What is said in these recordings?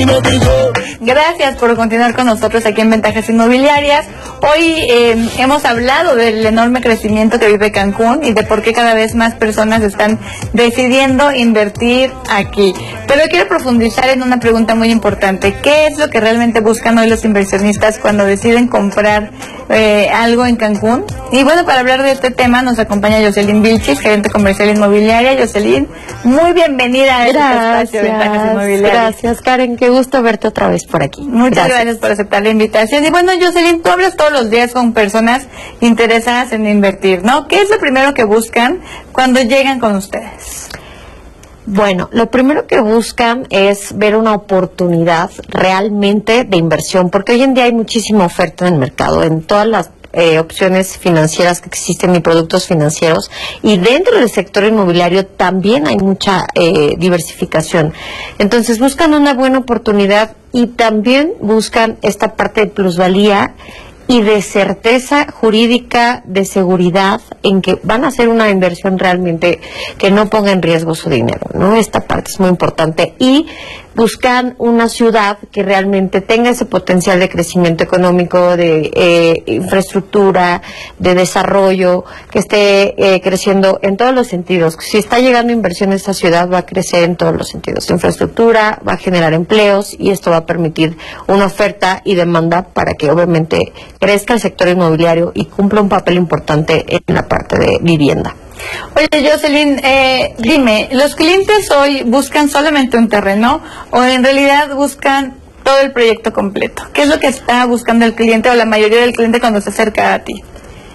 Gracias por continuar con nosotros aquí en Ventajas Inmobiliarias. Hoy hemos hablado del enorme crecimiento que vive Cancún y de por qué cada vez más personas están decidiendo invertir aquí. Pero quiero profundizar en una pregunta muy importante. ¿Qué es lo que realmente buscan hoy los inversionistas cuando deciden comprar algo en Cancún? Y bueno, para hablar de este tema nos acompaña Jocelyn Vilchis, gerente comercial inmobiliaria. Jocelyn, muy bienvenida a este espacio de Ventajas Inmobiliarias. Gracias, Karen, qué gusto verte otra vez por aquí. Muchas gracias por aceptar la invitación. Y bueno, Jocelyn, tú hablas todos los días con personas interesadas en invertir, ¿no? ¿Qué es lo primero que buscan cuando llegan con ustedes? Bueno, lo primero que buscan es ver una oportunidad realmente de inversión, porque hoy en día hay muchísima oferta en el mercado, en todas las opciones financieras que existen y productos financieros, y dentro del sector inmobiliario también hay mucha diversificación. Entonces buscan una buena oportunidad y también buscan esta parte de plusvalía y de certeza jurídica, de seguridad, en que van a hacer una inversión realmente que no ponga en riesgo su dinero, ¿no? Esta parte es muy importante. Y buscan una ciudad que realmente tenga ese potencial de crecimiento económico, de infraestructura, de desarrollo, que esté creciendo en todos los sentidos. Si está llegando inversión a esta ciudad, va a crecer en todos los sentidos. Infraestructura, va a generar empleos y esto va a permitir una oferta y demanda para que obviamente crezca el sector inmobiliario y cumpla un papel importante en la parte de vivienda. Oye, Jocelyn, dime, ¿los clientes hoy buscan solamente un terreno o en realidad buscan todo el proyecto completo? ¿Qué es lo que está buscando el cliente o la mayoría del cliente cuando se acerca a ti?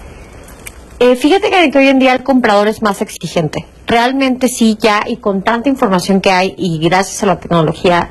Fíjate que hoy en día el comprador es más exigente. Realmente sí, ya, y con tanta información que hay y gracias a la tecnología,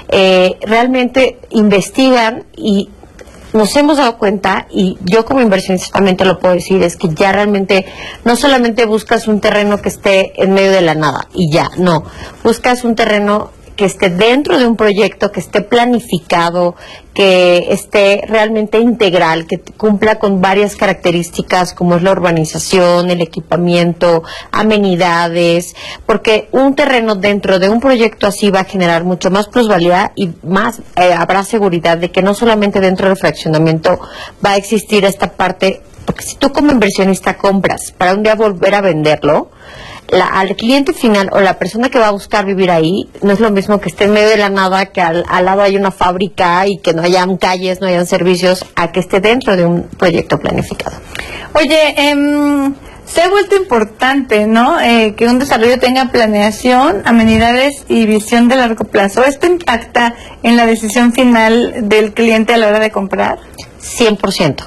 realmente investigan y nos hemos dado cuenta, y yo como inversionista también te lo puedo decir, es que ya realmente no solamente buscas un terreno que esté en medio de la nada y ya, no, buscas un terreno que esté dentro de un proyecto, que esté planificado, que esté realmente integral, que cumpla con varias características como es la urbanización, el equipamiento, amenidades, porque un terreno dentro de un proyecto así va a generar mucho más plusvalía y más habrá seguridad de que no solamente dentro del fraccionamiento va a existir esta parte, porque si tú como inversionista compras para un día volver a venderlo, al cliente final o la persona que va a buscar vivir ahí no es lo mismo que esté en medio de la nada, que al lado hay una fábrica y que no hayan calles, no hayan servicios, a que esté dentro de un proyecto planificado. Oye, se ha vuelto importante, ¿no? Que un desarrollo tenga planeación, amenidades y visión de largo plazo. ¿Esto impacta en la decisión final del cliente a la hora de comprar? 100%.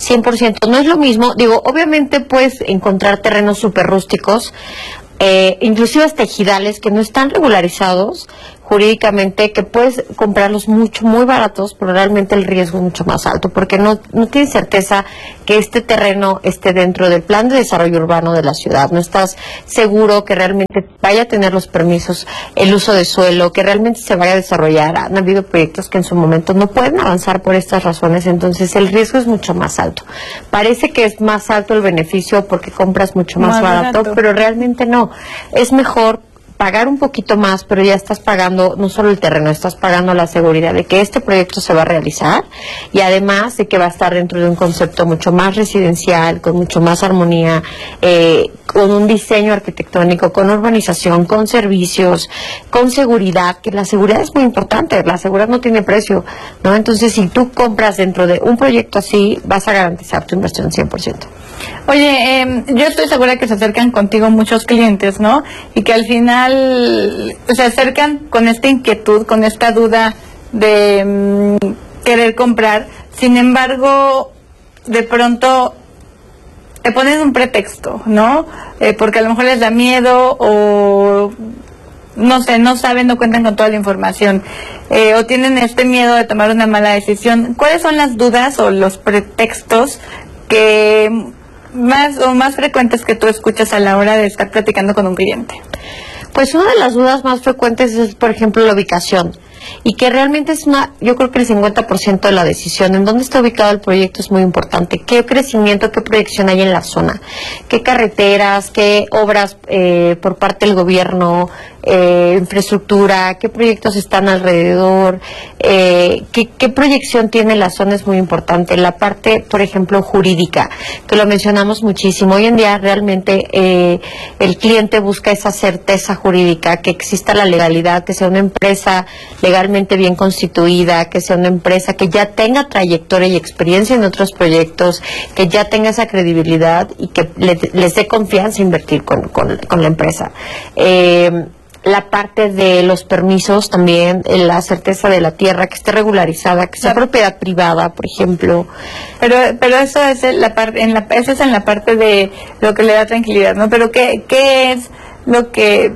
No es lo mismo, digo, obviamente puedes encontrar terrenos súper rústicos, inclusive hasta ejidales que no están regularizados jurídicamente, que puedes comprarlos muy baratos, pero realmente el riesgo es mucho más alto, porque no tienes certeza que este terreno esté dentro del plan de desarrollo urbano de la ciudad, no estás seguro que realmente vaya a tener los permisos, el uso de suelo, que realmente se vaya a desarrollar. Han habido proyectos que en su momento no pueden avanzar por estas razones, entonces el riesgo es mucho más alto. Parece que es más alto el beneficio porque compras mucho más barato, pero realmente no. Es mejor pagar un poquito más, pero ya estás pagando no solo el terreno, estás pagando la seguridad de que este proyecto se va a realizar y además de que va a estar dentro de un concepto mucho más residencial, con mucho más armonía, con un diseño arquitectónico, con urbanización, con servicios, con seguridad, que la seguridad es muy importante, la seguridad no tiene precio, ¿no? Entonces, si tú compras dentro de un proyecto así, vas a garantizar tu inversión 100%. Oye, yo estoy segura que se acercan contigo muchos clientes, ¿no? Y que al final se acercan con esta inquietud, con esta duda de querer comprar. Sin embargo, de pronto te ponen un pretexto, ¿no? Porque a lo mejor les da miedo o no sé, no saben, no cuentan con toda la información, o tienen este miedo de tomar una mala decisión. ¿Cuáles son las dudas o los pretextos que más frecuentes que tú escuchas a la hora de estar platicando con un cliente? Pues una de las dudas más frecuentes es, por ejemplo, la ubicación. y que realmente es yo creo que el 50% de la decisión, en dónde está ubicado el proyecto es muy importante, qué crecimiento, qué proyección hay en la zona, qué carreteras, qué obras por parte del gobierno, infraestructura, qué proyectos están alrededor, qué proyección tiene la zona es muy importante. La parte, por ejemplo, jurídica, que lo mencionamos muchísimo. Hoy en día realmente el cliente busca esa certeza jurídica, que exista la legalidad, que sea una empresa legalmente bien constituida, que sea una empresa que ya tenga trayectoria y experiencia en otros proyectos, que ya tenga esa credibilidad y que les dé confianza invertir con la empresa. La parte de los permisos también, la certeza de la tierra, que esté regularizada, que sea propiedad privada, por ejemplo. Pero eso es la parte, eso es en la parte de lo que le da tranquilidad, ¿no? Pero ¿qué es lo que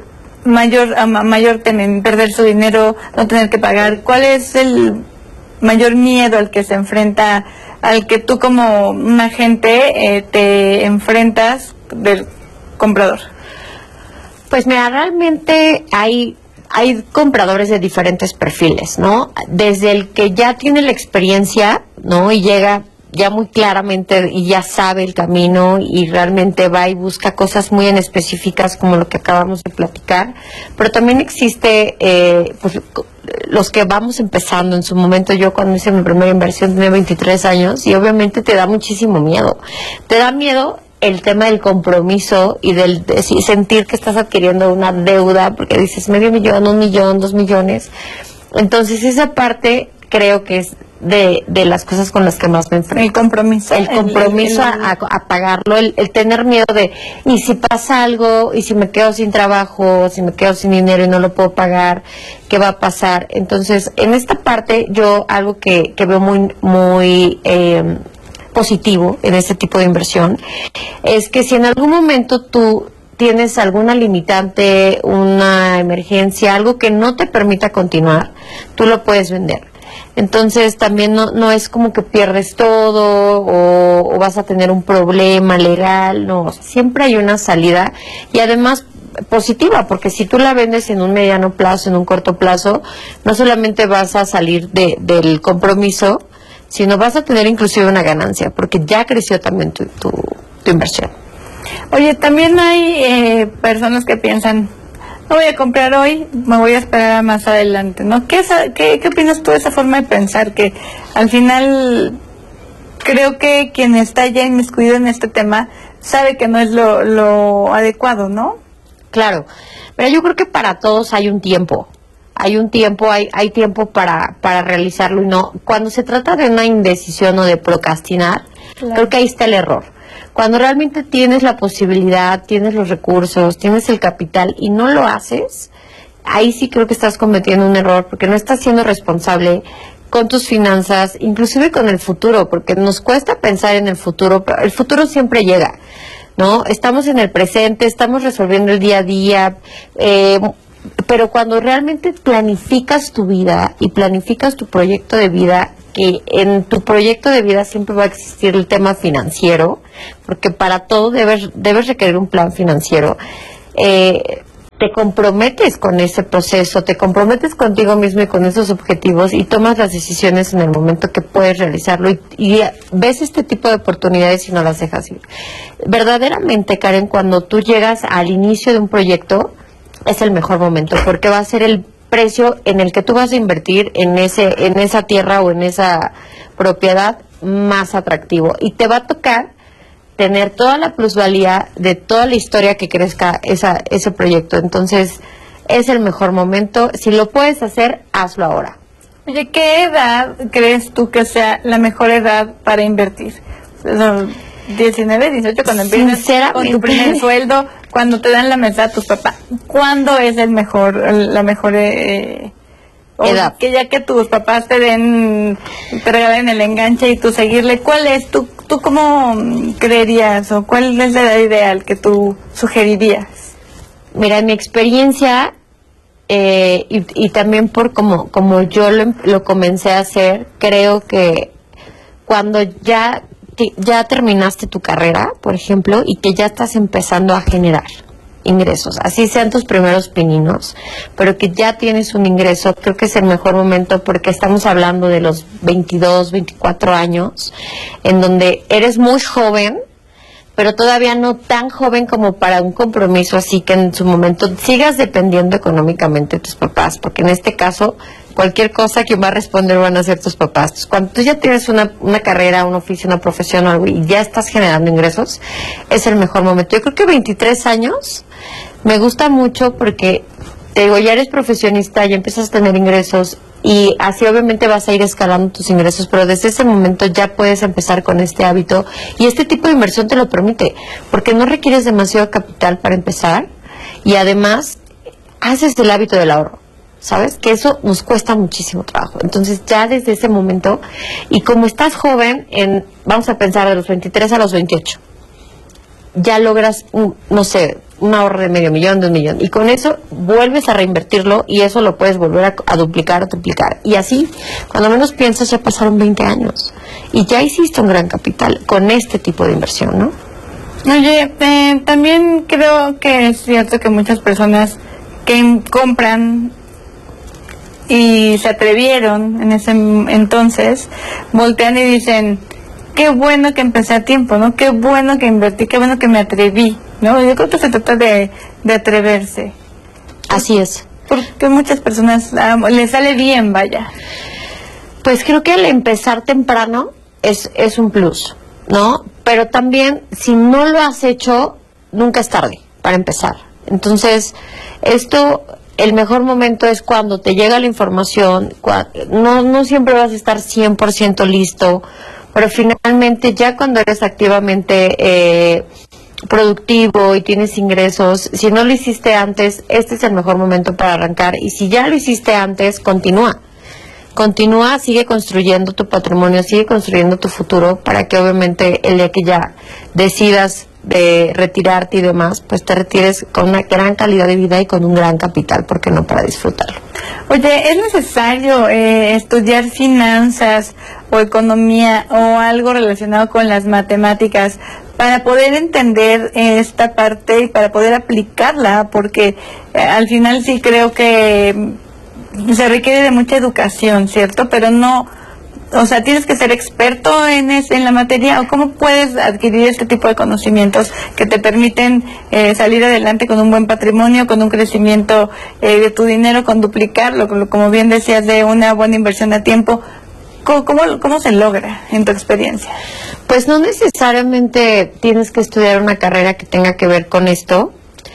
mayor temen? Perder su dinero, no tener que pagar. ¿Cuál es el mayor miedo al que se enfrenta, al que tú como un agente te enfrentas del comprador? Pues mira, realmente hay compradores de diferentes perfiles, ¿no? Desde el que ya tiene la experiencia, ¿no? Y llega ya muy claramente y ya sabe el camino y realmente va y busca cosas muy en específicas como lo que acabamos de platicar. Pero también existe, pues, los que vamos empezando. En su momento, yo cuando hice mi primera inversión tenía 23 años y obviamente te da muchísimo miedo. Te da miedo el tema del compromiso y de sentir que estás adquiriendo una deuda, porque dices $500,000, $1,000,000, $2,000,000. Entonces esa parte creo que es de las cosas con las que más me enfrento. El compromiso. El compromiso a pagarlo, el tener miedo de, y si pasa algo, y si me quedo sin trabajo, si me quedo sin dinero y no lo puedo pagar, ¿qué va a pasar? Entonces, en esta parte, yo algo que veo muy positivo en este tipo de inversión es que si en algún momento tú tienes alguna limitante, una emergencia, algo que no te permita continuar, tú lo puedes vender. Entonces también no es como que pierdes todo o vas a tener un problema legal, no, siempre hay una salida y además positiva, porque si tú la vendes en un mediano plazo, en un corto plazo, no solamente vas a salir del compromiso, sino vas a tener inclusive una ganancia, porque ya creció también tu inversión. Oye, también hay personas que piensan, no voy a comprar hoy, me voy a esperar más adelante, ¿no? ¿Qué opinas tú de esa forma de pensar? Que al final creo que quien está ya inmiscuido en este tema sabe que no es lo adecuado, ¿no? Claro, pero yo creo que para todos hay un tiempo. Hay tiempo para realizarlo y no. Cuando se trata de una indecisión o de procrastinar, claro, creo que ahí está el error. Cuando realmente tienes la posibilidad, tienes los recursos, tienes el capital y no lo haces, ahí sí creo que estás cometiendo un error porque no estás siendo responsable con tus finanzas, inclusive con el futuro, porque nos cuesta pensar en el futuro, pero el futuro siempre llega, ¿no? Estamos en el presente, estamos resolviendo el día a día, pero cuando realmente planificas tu vida y planificas tu proyecto de vida, que en tu proyecto de vida siempre va a existir el tema financiero, porque para todo debes requerir un plan financiero, te comprometes con ese proceso, te comprometes contigo mismo y con esos objetivos y tomas las decisiones en el momento que puedes realizarlo y ves este tipo de oportunidades y no las dejas ir. Verdaderamente, Karen, cuando tú llegas al inicio de un proyecto, es el mejor momento, porque va a ser el precio en el que tú vas a invertir en esa tierra o en esa propiedad más atractivo. Y te va a tocar tener toda la plusvalía de toda la historia que crezca ese proyecto. Entonces, es el mejor momento. Si lo puedes hacer, hazlo ahora. Oye, ¿qué edad crees tú que sea la mejor edad para invertir? 19, 18, cuando empiezas con tu primer sueldo, cuando te dan la mesa a tus papás, ¿cuándo es la mejor edad? Que ya que tus papás te regalen el enganche y tú seguirle, ¿cuál es? ¿Tú cómo creerías o cuál es la edad ideal que tú sugerirías? Mira, en mi experiencia y también por como yo lo comencé a hacer, creo que cuando ya terminaste tu carrera, por ejemplo, y que ya estás empezando a generar, ingresos, así sean tus primeros pininos, pero que ya tienes un ingreso, creo que es el mejor momento porque estamos hablando de los 22, 24 años, en donde eres muy joven, pero todavía no tan joven como para un compromiso, así que en su momento sigas dependiendo económicamente de tus papás, porque en este caso cualquier cosa quien va a responder van a ser tus papás. Entonces, cuando tú ya tienes una carrera, un oficio, una profesión o algo y ya estás generando ingresos, es el mejor momento. Yo creo que 23 años me gusta mucho porque, te digo, ya eres profesionista, ya empiezas a tener ingresos y así obviamente vas a ir escalando tus ingresos, pero desde ese momento ya puedes empezar con este hábito y este tipo de inversión te lo permite, porque no requieres demasiado capital para empezar y además haces el hábito del ahorro. ¿Sabes? Que eso nos cuesta muchísimo trabajo. Entonces ya desde ese momento, y como estás joven, vamos a pensar de los 23 a los 28, ya logras, no sé, un ahorro de $500,000, de $1,000,000, y con eso vuelves a reinvertirlo y eso lo puedes volver a duplicar o triplicar. Y así, cuando menos piensas, ya pasaron 20 años y ya hiciste un gran capital con este tipo de inversión, ¿no? Oye, también creo que es cierto que muchas personas que compran y se atrevieron en ese entonces, voltean y dicen, qué bueno que empecé a tiempo, ¿no? Qué bueno que invertí, qué bueno que me atreví, ¿no? Yo creo que se trata de atreverse. Así es. Porque muchas personas les sale bien, vaya. Pues creo que el empezar temprano es un plus, ¿no? Pero también, si no lo has hecho, nunca es tarde para empezar. Entonces, el mejor momento es cuando te llega la información, no siempre vas a estar 100% listo, pero finalmente ya cuando eres activamente productivo y tienes ingresos, si no lo hiciste antes, este es el mejor momento para arrancar, y si ya lo hiciste antes, continúa, sigue construyendo tu patrimonio, sigue construyendo tu futuro, para que obviamente el día que ya decidas de retirarte y demás, pues te retires con una gran calidad de vida y con un gran capital, ¿por qué no?, para disfrutarlo. Oye, ¿es necesario estudiar finanzas o economía o algo relacionado con las matemáticas para poder entender esta parte y para poder aplicarla? Porque al final sí creo que se requiere de mucha educación, ¿cierto? Pero no, o sea, tienes que ser experto en la materia, o cómo puedes adquirir este tipo de conocimientos que te permiten salir adelante con un buen patrimonio, con un crecimiento de tu dinero, con duplicarlo, como bien decías, de una buena inversión a tiempo. ¿Cómo se logra en tu experiencia? Pues no necesariamente tienes que estudiar una carrera que tenga que ver con esto.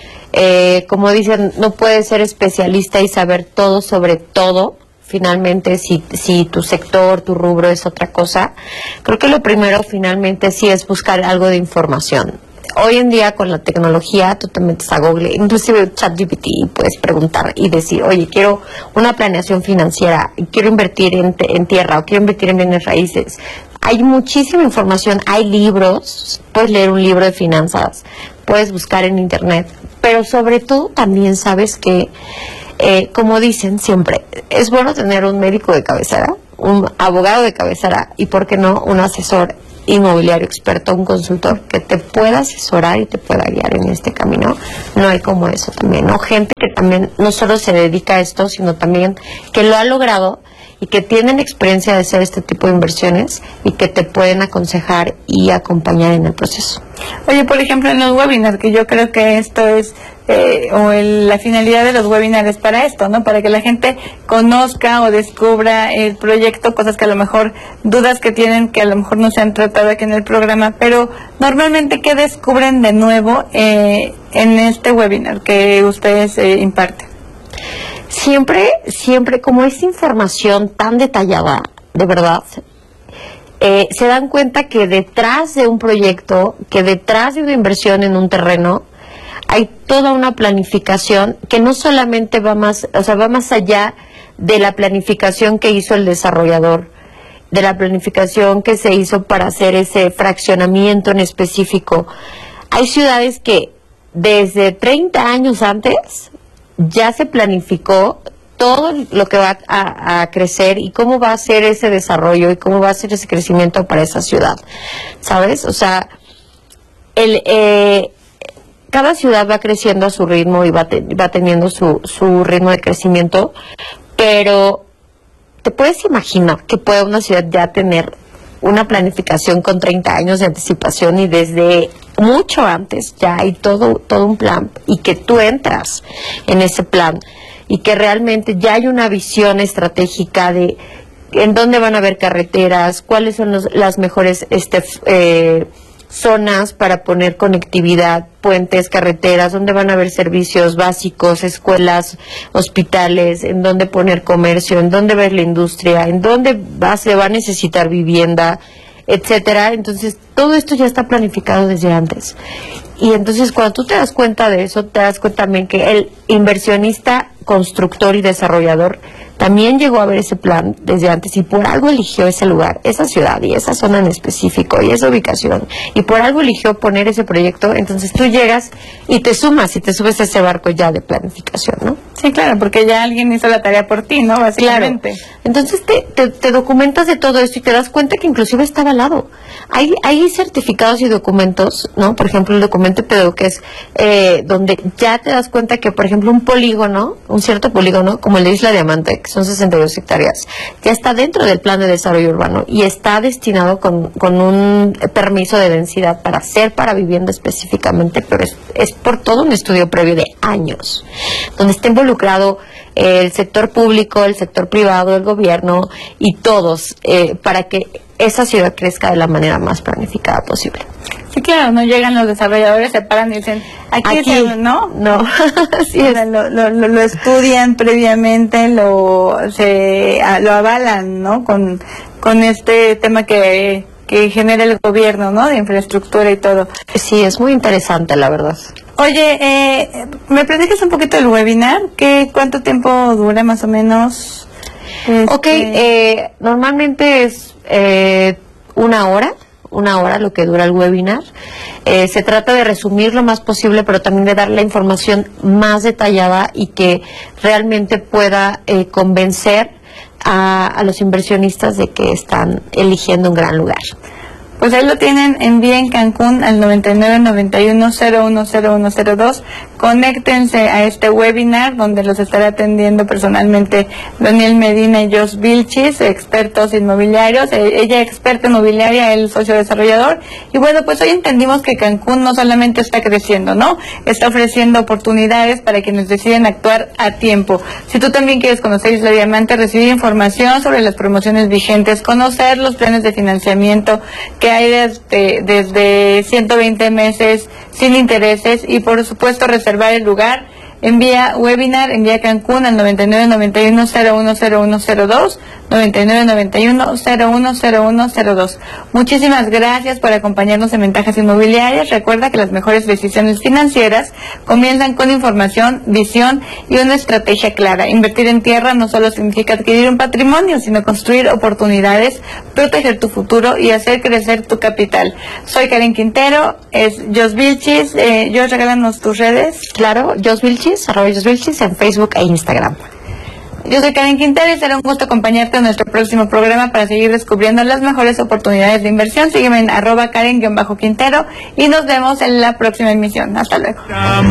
Como dicen, no puedes ser especialista y saber todo sobre todo. Finalmente, si tu sector, tu rubro es otra cosa, creo que lo primero finalmente sí es buscar algo de información. Hoy en día con la tecnología tú te metes a Google, inclusive ChatGPT, y puedes preguntar y decir, oye, quiero una planeación financiera, quiero invertir en tierra o quiero invertir en bienes raíces. Hay muchísima información, hay libros, puedes leer un libro de finanzas, puedes buscar en internet, pero sobre todo también sabes que como dicen siempre, es bueno tener un médico de cabecera, un abogado de cabecera y, ¿por qué no?, un asesor inmobiliario experto, un consultor que te pueda asesorar y te pueda guiar en este camino. No hay como eso también, ¿no? Gente que también no solo se dedica a esto, sino también que lo ha logrado y que tienen experiencia de hacer este tipo de inversiones y que te pueden aconsejar y acompañar en el proceso. Oye, por ejemplo, en los webinars, que yo creo que esto es, la finalidad de los webinars es para esto, ¿no? Para que la gente conozca o descubra el proyecto, cosas que a lo mejor, dudas que tienen, que a lo mejor no se han tratado aquí en el programa, pero normalmente, ¿qué descubren de nuevo en este webinar que ustedes imparten? Siempre, como es información tan detallada, de verdad, se dan cuenta que detrás de un proyecto, que detrás de una inversión en un terreno, hay toda una planificación que no solamente va más allá de la planificación que hizo el desarrollador, de la planificación que se hizo para hacer ese fraccionamiento en específico. Hay ciudades que desde 30 años antes ya se planificó todo lo que va a crecer y cómo va a ser ese desarrollo y cómo va a ser ese crecimiento para esa ciudad, ¿sabes? O sea, cada ciudad va creciendo a su ritmo y va teniendo su ritmo de crecimiento, pero ¿te puedes imaginar que puede una ciudad ya tener una planificación con 30 años de anticipación y desde mucho antes ya hay todo un plan y que tú entras en ese plan y que realmente ya hay una visión estratégica de en dónde van a haber carreteras, cuáles son las mejores zonas para poner conectividad, puentes, carreteras, donde van a haber servicios básicos, escuelas, hospitales, en dónde poner comercio, en dónde ver la industria, en dónde se va a necesitar vivienda, etcétera. Entonces, todo esto ya está planificado desde antes. Y entonces, cuando tú te das cuenta de eso, te das cuenta también que el inversionista, constructor y desarrollador también llegó a ver ese plan desde antes y por algo eligió ese lugar, esa ciudad y esa zona en específico y esa ubicación y por algo eligió poner ese proyecto. Entonces tú llegas y te sumas y te subes a ese barco ya de planificación, ¿no? Sí, claro, porque ya alguien hizo la tarea por ti, ¿no? Básicamente. Claro. Entonces te documentas de todo esto y te das cuenta que inclusive está avalado. Hay certificados y documentos, ¿no? Por ejemplo, el documento PDO, que es donde ya te das cuenta que, por ejemplo, un polígono, un cierto polígono, como el de Isla Diamante, que son 62 hectáreas, ya está dentro del plan de desarrollo urbano y está destinado con un permiso de densidad para vivienda específicamente, pero es por todo un estudio previo de años, donde está involucrado el sector público, el sector privado, el gobierno y todos, para que esa ciudad crezca de la manera más planificada posible. Sí, claro, no llegan los desarrolladores, se paran y dicen, aquí ¿no? No, así es. Lo estudian previamente, lo avalan, ¿no? Con este tema que genera el gobierno, ¿no? De infraestructura y todo. Sí, es muy interesante, la verdad. Oye, ¿me platicas un poquito del webinar? ¿Cuánto tiempo dura más o menos? Ok, normalmente es una hora lo que dura el webinar. Se trata de resumir lo más posible, pero también de dar la información más detallada y que realmente pueda convencer a los inversionistas de que están eligiendo un gran lugar. Pues ahí lo tienen, envíen Cancún al 9991010102. Conéctense a este webinar donde los estará atendiendo personalmente Daniel Medina y Jos Vilchis, expertos inmobiliarios. Ella experta inmobiliaria, él socio desarrollador. Y bueno, pues hoy entendimos que Cancún no solamente está creciendo, ¿no? Está ofreciendo oportunidades para quienes deciden actuar a tiempo. Si tú también quieres conocer Isla Diamante, recibir información sobre las promociones vigentes, conocer los planes de financiamiento que hay desde 120 meses sin intereses y por supuesto reservar el lugar, envía Cancún al 9991010102, 9991010102. Muchísimas gracias por acompañarnos en Ventajas Inmobiliarias. Recuerda que las mejores decisiones financieras comienzan con información, visión y una estrategia clara. Invertir en tierra no solo significa adquirir un patrimonio, sino construir oportunidades, proteger tu futuro y hacer crecer tu capital. Soy Karen Quintero, es Jos Vilchis. Jos, regálanos tus redes. Claro, Jos Vilchis, @Jos Vilchis en Facebook e Instagram. Yo soy Karen Quintero y será un gusto acompañarte en nuestro próximo programa para seguir descubriendo las mejores oportunidades de inversión. Sígueme en @Karen-Quintero y nos vemos en la próxima emisión. Hasta luego.